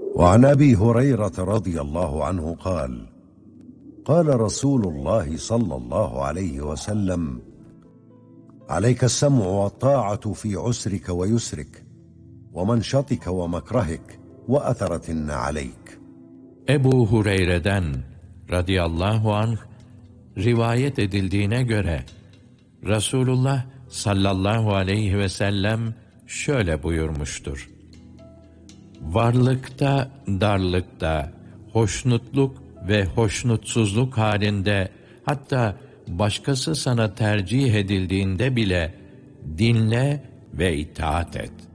وعن أبي هريرة رضي الله عنه قال: قال رسول الله صلى الله عليه وسلم: عليك السمع والطاعة في عسرك ويسرك ومنشطك ومكرهك وأثرة عليك. Ebu Hureyre'den radıyallahu anh rivayet edildiğine göre Resulullah sallallahu aleyhi ve sellem şöyle buyurmuştur: varlıkta, darlıkta, hoşnutluk ve hoşnutsuzluk halinde, hatta başkası sana tercih edildiğinde bile dinle ve itaat et.